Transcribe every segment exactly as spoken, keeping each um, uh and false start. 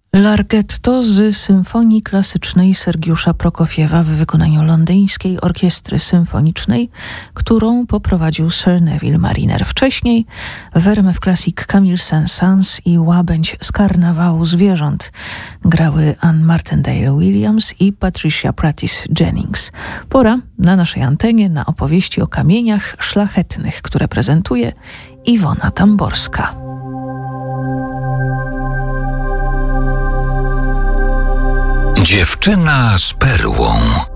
Larghetto z symfonii klasycznej Sergiusza Prokofiewa w wykonaniu Londyńskiej Orkiestry Symfonicznej, którą poprowadził Sir Neville Mariner. Wcześniej w R M F Classic Camille Saint-Saëns i Łabędź z Karnawału Zwierząt grały Ann Martindale-Williams i Patricia Prattis Jennings. Pora na naszej antenie na opowieści o kamieniach szlachetnych, które prezentuje Iwona Tamborska. Dziewczyna z perłą,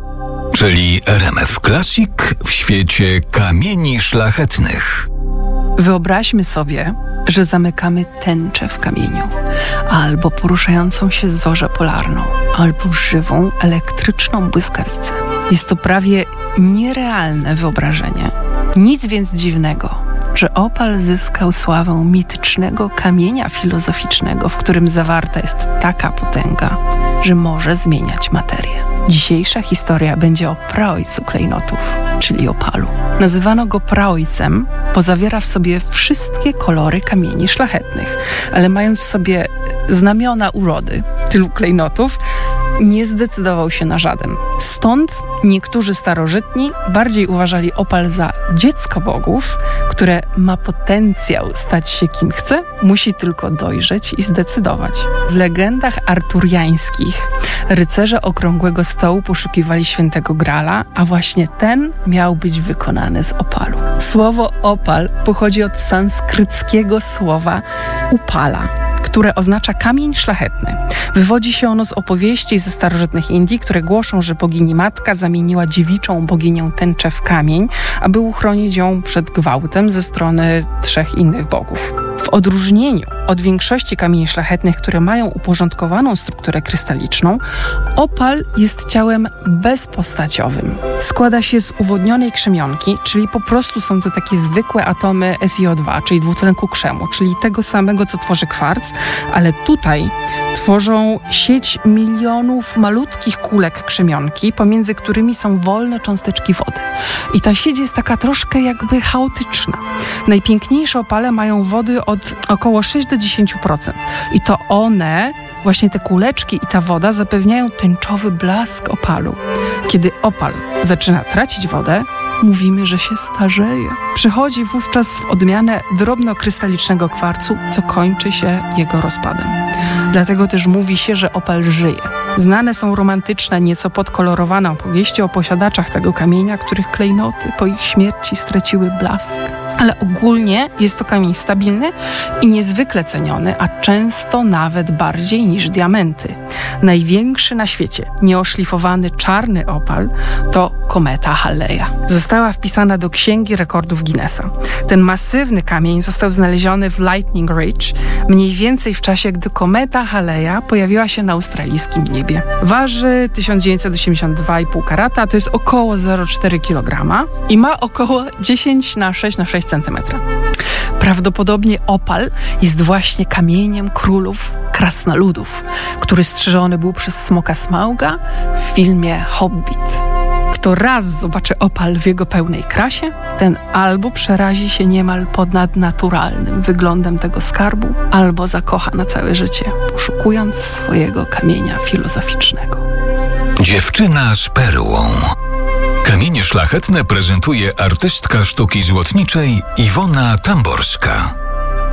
czyli R M F Classic w świecie kamieni szlachetnych. Wyobraźmy sobie, że zamykamy tęczę w kamieniu, albo poruszającą się zorzę polarną, albo żywą, elektryczną błyskawicę. Jest to prawie nierealne wyobrażenie. Nic więc dziwnego, że opal zyskał sławę mitycznego kamienia filozoficznego, w którym zawarta jest taka potęga, że może zmieniać materię. Dzisiejsza historia będzie o praojcu klejnotów, czyli opalu. Nazywano go praojcem, bo zawiera w sobie wszystkie kolory kamieni szlachetnych, ale mając w sobie znamiona urody tylu klejnotów, nie zdecydował się na żaden. Stąd niektórzy starożytni bardziej uważali opal za dziecko bogów, które ma potencjał stać się kim chce, musi tylko dojrzeć i zdecydować. W legendach arturiańskich rycerze Okrągłego Stołu poszukiwali świętego Grala, a właśnie ten miał być wykonany z opalu. Słowo opal pochodzi od sanskryckiego słowa upala, które oznacza kamień szlachetny. Wywodzi się ono z opowieści ze starożytnych Indii, które głoszą, że bogini matka zamieniła dziewiczą boginię tęczę w kamień, aby uchronić ją przed gwałtem ze strony trzech innych bogów. W odróżnieniu od większości kamieni szlachetnych, które mają uporządkowaną strukturę krystaliczną, opal jest ciałem bezpostaciowym. Składa się z uwodnionej krzemionki, czyli po prostu są to takie zwykłe atomy S i O dwa, czyli dwutlenku krzemu, czyli tego samego, co tworzy kwarc, ale tutaj tworzą sieć milionów malutkich kulek krzemionki, pomiędzy którymi są wolne cząsteczki wody. I ta sieć jest taka troszkę jakby chaotyczna. Najpiękniejsze opale mają wody od około sześć do dziesięciu procent. I to one, właśnie te kuleczki i ta woda zapewniają tęczowy blask opalu. Kiedy opal zaczyna tracić wodę, mówimy, że się starzeje. Przychodzi wówczas w odmianę drobnokrystalicznego kwarcu, co kończy się jego rozpadem. Dlatego też mówi się, że opal żyje. Znane są romantyczne, nieco podkolorowane opowieści o posiadaczach tego kamienia, których klejnoty po ich śmierci straciły blask. Ale ogólnie jest to kamień stabilny i niezwykle ceniony, a często nawet bardziej niż diamenty. Największy na świecie nieoszlifowany czarny opal to kometa Halleja. Została wpisana do Księgi Rekordów Guinnessa. Ten masywny kamień został znaleziony w Lightning Ridge, mniej więcej w czasie, gdy kometa Halleja pojawiła się na australijskim niebie. Waży tysiąc dziewięćset osiemdziesiąt dwa i pół karata, to jest około zero przecinek cztery kilograma i ma około dziesięć na sześć na sześć centymetra. Prawdopodobnie opal jest właśnie kamieniem królów krasnoludów, który strzeżony był przez smoka Smauga w filmie Hobbit. Kto raz zobaczy opal w jego pełnej krasie, ten albo przerazi się niemal ponadnaturalnym wyglądem tego skarbu, albo zakocha na całe życie, poszukując swojego kamienia filozoficznego. Dziewczyna z perłą. Kamienie szlachetne prezentuje artystka sztuki złotniczej Iwona Tamborska.